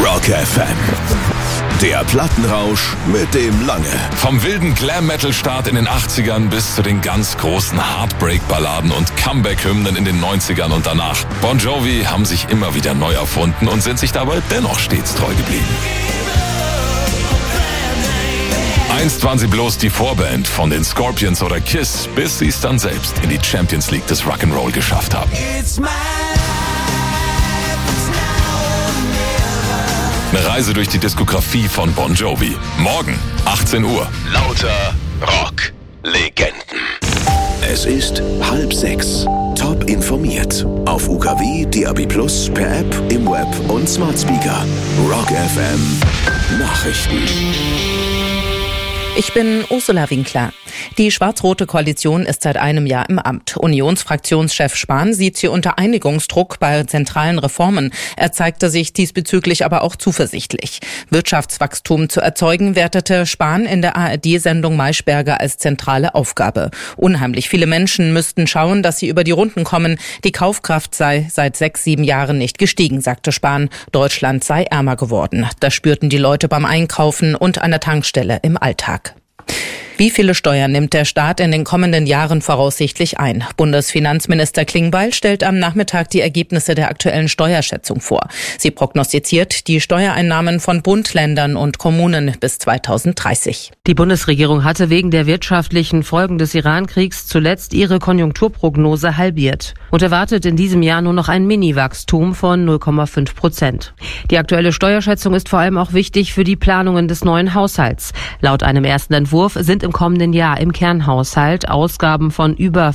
Rock FM. Der Plattenrausch mit dem Lange. Vom wilden Glam-Metal-Start in den 80ern bis zu den ganz großen Heartbreak-Balladen und Comeback-Hymnen in den 90ern und danach. Bon Jovi haben sich immer wieder neu erfunden und sind sich dabei dennoch stets treu geblieben. Einst waren sie bloß die Vorband von den Scorpions oder Kiss, bis sie es dann selbst in die Champions League des Rock'n'Roll geschafft haben. Eine Reise durch die Diskografie von Bon Jovi. Morgen, 18 Uhr. Lauter Rock-Legenden. Es ist 5:30. Top informiert. Auf UKW, DAB+, per App, im Web und Smart Speaker. Rock FM Nachrichten. Ich bin Ursula Winkler. Die schwarz-rote Koalition ist seit einem Jahr im Amt. Unionsfraktionschef Spahn sieht sie unter Einigungsdruck bei zentralen Reformen. Er zeigte sich diesbezüglich aber auch zuversichtlich. Wirtschaftswachstum zu erzeugen, wertete Spahn in der ARD-Sendung Maischberger als zentrale Aufgabe. Unheimlich viele Menschen müssten schauen, dass sie über die Runden kommen. Die Kaufkraft sei seit 6-7 Jahren nicht gestiegen, sagte Spahn. Deutschland sei ärmer geworden. Das spürten die Leute beim Einkaufen und an der Tankstelle im Alltag. Wie viele Steuern nimmt der Staat in den kommenden Jahren voraussichtlich ein? Bundesfinanzminister Klingbeil stellt am Nachmittag die Ergebnisse der aktuellen Steuerschätzung vor. Sie prognostiziert die Steuereinnahmen von Bund, Ländern und Kommunen bis 2030. Die Bundesregierung hatte wegen der wirtschaftlichen Folgen des Iran-Kriegs zuletzt ihre Konjunkturprognose halbiert und erwartet in diesem Jahr nur noch ein Mini-Wachstum von 0,5%. Die aktuelle Steuerschätzung ist vor allem auch wichtig für die Planungen des neuen Haushalts. Laut einem ersten Entwurf sind im kommenden Jahr im Kernhaushalt Ausgaben von über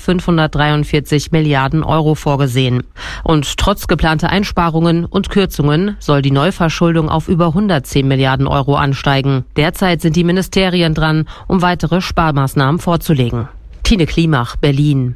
543 Milliarden Euro vorgesehen. Und trotz geplanter Einsparungen und Kürzungen soll die Neuverschuldung auf über 110 Milliarden Euro ansteigen. Derzeit sind die Ministerien dran, um weitere Sparmaßnahmen vorzulegen. Tine Klimach, Berlin.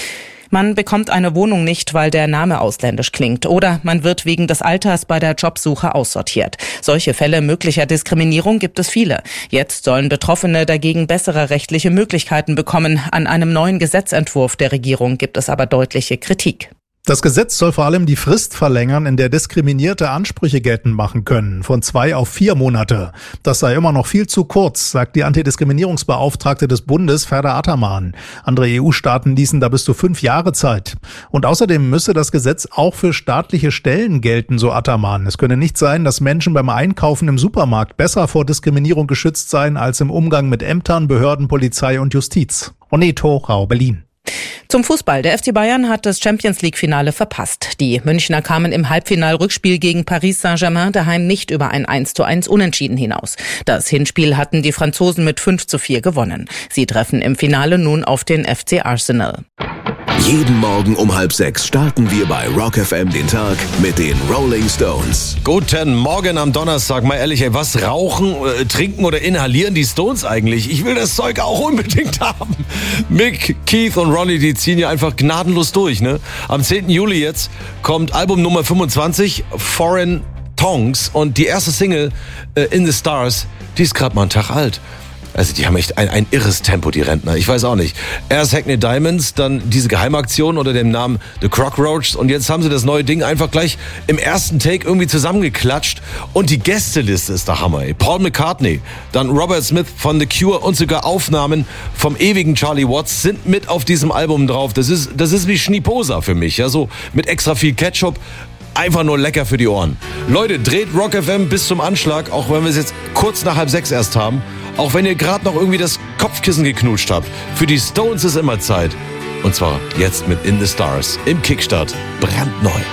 Man bekommt eine Wohnung nicht, weil der Name ausländisch klingt. Oder man wird wegen des Alters bei der Jobsuche aussortiert. Solche Fälle möglicher Diskriminierung gibt es viele. Jetzt sollen Betroffene dagegen bessere rechtliche Möglichkeiten bekommen. An einem neuen Gesetzentwurf der Regierung gibt es aber deutliche Kritik. Das Gesetz soll vor allem die Frist verlängern, in der Diskriminierte Ansprüche geltend machen können, von 2 auf 4 Monate. Das sei immer noch viel zu kurz, sagt die Antidiskriminierungsbeauftragte des Bundes, Ferda Ataman. Andere EU-Staaten ließen da bis zu 5 Jahre Zeit. Und außerdem müsse das Gesetz auch für staatliche Stellen gelten, so Ataman. Es könne nicht sein, dass Menschen beim Einkaufen im Supermarkt besser vor Diskriminierung geschützt seien als im Umgang mit Ämtern, Behörden, Polizei und Justiz. René Hochau, Berlin. Zum Fußball. Der FC Bayern hat das Champions-League-Finale verpasst. Die Münchner kamen im Halbfinal-Rückspiel gegen Paris Saint-Germain daheim nicht über ein 1:1 Unentschieden hinaus. Das Hinspiel hatten die Franzosen mit 5:4 gewonnen. Sie treffen im Finale nun auf den FC Arsenal. Jeden Morgen um 5:30 starten wir bei Rock FM den Tag mit den Rolling Stones. Guten Morgen am Donnerstag. Mal ehrlich, ey, was rauchen, trinken oder inhalieren die Stones eigentlich? Ich will das Zeug auch unbedingt haben. Mick, Keith und Ronnie, die ziehen ja einfach gnadenlos durch, ne? Am 10. Juli jetzt kommt Album Nummer 25, Foreign Tongues. Und die erste Single, In the Stars, die ist gerade mal einen Tag alt. Also die haben echt ein irres Tempo, die Rentner. Ich weiß auch nicht. Erst Hackney Diamonds, dann diese Geheimaktion unter dem Namen The Cockroach. Und jetzt haben sie das neue Ding einfach gleich im ersten Take irgendwie zusammengeklatscht. Und die Gästeliste ist der Hammer, ey. Paul McCartney, dann Robert Smith von The Cure und sogar Aufnahmen vom ewigen Charlie Watts sind mit auf diesem Album drauf. Das ist wie Schniposa für mich. Ja, so mit extra viel Ketchup. Einfach nur lecker für die Ohren. Leute, dreht Rock FM bis zum Anschlag, auch wenn wir es jetzt kurz nach 5:30 erst haben. Auch wenn ihr gerade noch irgendwie das Kopfkissen geknutscht habt. Für die Stones ist immer Zeit. Und zwar jetzt mit In the Stars im Kickstart. Brandneu.